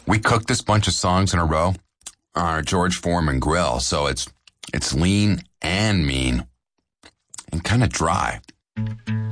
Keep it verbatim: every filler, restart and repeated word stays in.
We cooked this bunch of songs in a row on our George Foreman grill, so it's it's lean and mean and kind of dry.